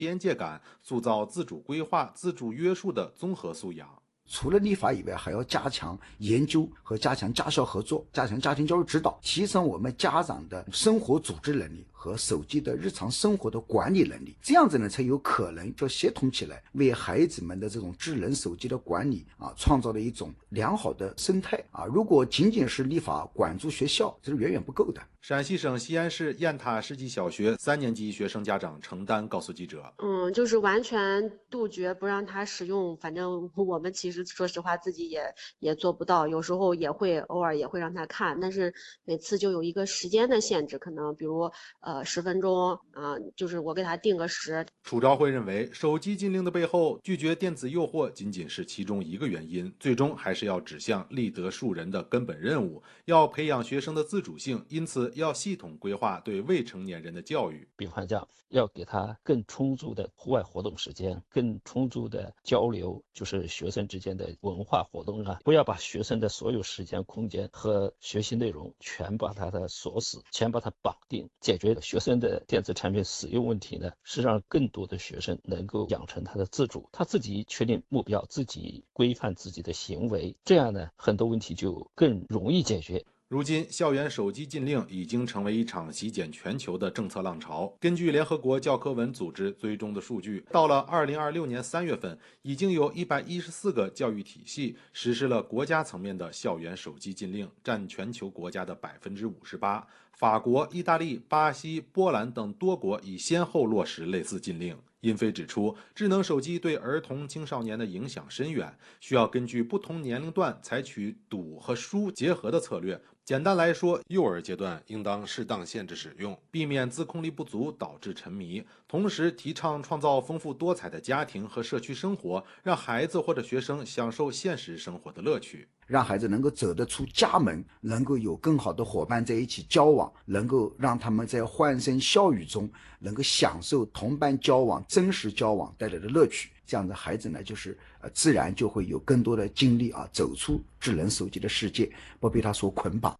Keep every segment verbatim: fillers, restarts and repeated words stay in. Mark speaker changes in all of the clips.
Speaker 1: 边界感，塑造自主规划、自主约束的综合素养。
Speaker 2: 除了立法以外，还要加强研究和加强家校合作，加强家庭教育指导，提升我们家长的生活组织能力和手机的日常生活的管理能力，这样子呢才有可能就协同起来，为孩子们的这种智能手机的管理啊，创造了一种良好的生态啊。如果仅仅是立法管住学校，这是远远不够的。
Speaker 1: 陕西省西安市雁塔世纪小学三年级学生家长程丹告诉记者：“
Speaker 3: 嗯，就是完全杜绝不让他使用，反正我们其实说实话自己也也做不到，有时候也会偶尔也会让他看，但是每次就有一个时间的限制，可能比如呃十分钟啊、呃，就是我给他定个时。”
Speaker 1: 楚昭辉认为，手机禁令的背后，拒绝电子诱惑仅仅是其中一个原因，最终还是要指向立德树人的根本任务，要培养学生的自主性，因此要系统规划对未成年人的教育。
Speaker 4: 比方讲，要给他更充足的户外活动时间，更充足的交流，就是学生之间的文化活动啊，不要把学生的所有时间、空间和学习内容全把他的锁死，全把他绑定。解决学生的电子产品使用问题呢，是让更多的学生能够养成他的自主，他自己确定目标，自己规范自己的行为，这样呢，很多问题就更容易解决。
Speaker 1: 如今，校园手机禁令已经成为一场席卷全球的政策浪潮。根据联合国教科文组织追踪的数据，到了二零二六年三月份，已经有一百一十四个教育体系实施了国家层面的校园手机禁令，占全球国家的百分之五十八。法国、意大利、巴西、波兰等多国已先后落实类似禁令。殷飞指出，智能手机对儿童青少年的影响深远，需要根据不同年龄段采取堵和疏结合的策略。简单来说，幼儿阶段应当适当限制使用，避免自控力不足导致沉迷，同时提倡创造丰富多彩的家庭和社区生活，让孩子或者学生享受现实生活的乐趣，
Speaker 2: 让孩子能够走得出家门，能够有更好的伙伴在一起交往，能够让他们在欢声笑语中能够享受同伴交往、真实交往带来的乐趣。这样的孩子呢，就是呃自然就会有更多的精力啊，走出智能手机的世界，不被它所捆绑。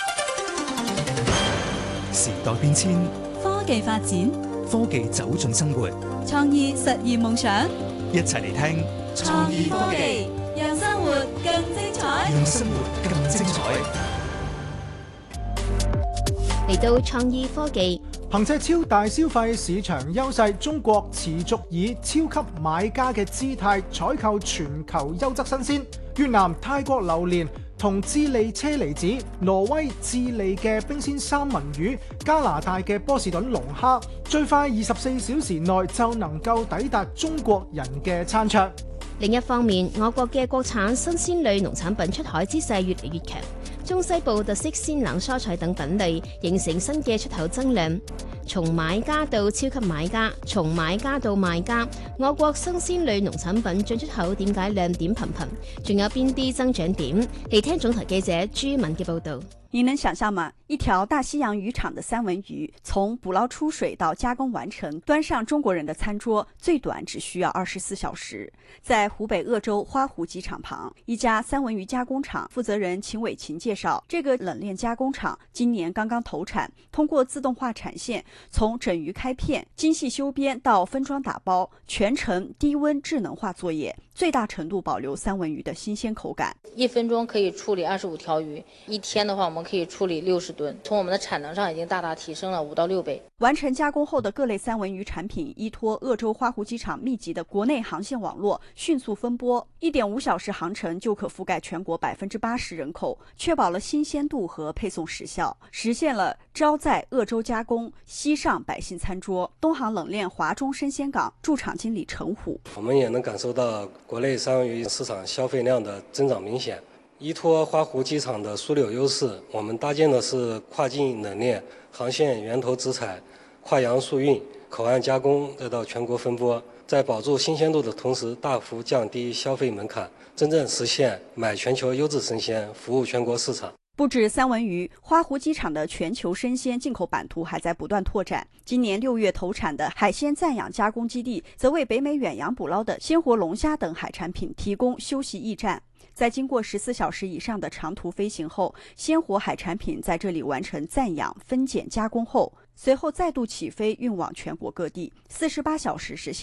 Speaker 5: 時代變遷，
Speaker 6: 科技發展，
Speaker 5: 科技走進生活，
Speaker 6: 創意實現夢想。
Speaker 5: 一齊嚟聽
Speaker 6: 創意科技，讓生活更精彩。
Speaker 5: 讓生活更精彩。
Speaker 7: 嚟到創意科技。
Speaker 8: 憑借超大消費市場優勢，中國持續以超級買家嘅姿態採購全球優質新鮮。越南、泰國榴蓮同智利車厘子、挪威、智利嘅冰鮮三文魚、加拿大嘅波士頓龍蝦，最快二十四小時內就能夠抵達中國人嘅餐桌。
Speaker 7: 另一方面，我國嘅國產新鮮類農產品出海之勢越嚟越強，中西部特色鮮冷蔬菜等品類形成新嘅出口增量。從買家到超級買家，從買家到賣家，我國新鮮類農產品進出口點解亮點頻頻？仲有邊啲增長點？嚟聽總台記者朱敏嘅報導。
Speaker 9: 你能想象嗎？一條大西洋漁場的三文魚，從捕撈出水到加工完成，端上中國人的餐桌，最短只需要二十四小時。在湖北鄂州花湖機場旁，一家三文魚加工廠負責人秦偉琴介紹，這個冷鏈加工廠今年剛剛投產，通過自動化產線，從整魚開片、精細修邊到分裝打包，全程低溫智能化作業，最大程度保留三文魚的新鮮口感。
Speaker 10: 一分鐘可以處理二十五條魚，一天的話我們可以處理六十噸，從我們的產能上已經大大提升了五到六倍。
Speaker 9: 完成加工後的各類三文魚產品依託鄂州花湖機場密集的國內航線網絡，迅速分撥，一點五小時航程就可覆蓋全國百分之八十人口，確保了新鮮度和配送時效，實現了招在鄂州加工，西上百姓餐桌。東航冷鏈華中生鮮港駐場經理陳虎，
Speaker 11: 我們也能感受到國內三文魚市場消費量的增長明顯。依託花湖機場的樞紐優勢，我們搭建的是跨境冷鏈，航線源頭直採，跨洋速運，口岸加工，再到全國分撥，在保住新鮮度的同時，大幅降低消費門檻，真正實現買全球優質生鮮，服務全國市場。
Speaker 9: 不止三文魚，花湖機場的全球生鮮進口版圖還在不斷拓展。今年六月投產的海鮮暫養加工基地，則為北美遠洋捕撈的鮮活龍蝦等海產品提供休息驛站。在經過十四小時以上的長途飛行後，鮮活海產品在這裡完成暫養、分揀、加工後， 随后再度起飞运往全国各地，四十八小时实现